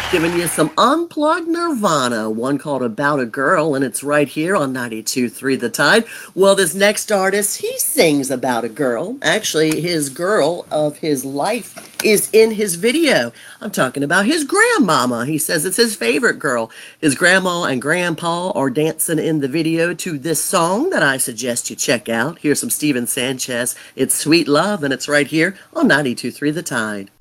Giving you some unplugged Nirvana, one called About a Girl, and it's right here on 92.3 The Tide. Well, this next artist, he sings about a girl. Actually, his girl of his life is in his video. I'm talking about his grandmama. He says it's his favorite girl. His grandma and grandpa are dancing in the video to this song that I suggest you check out. Here's some Steven Sanchez. It's Sweet Love, and it's right here on 92.3 The Tide.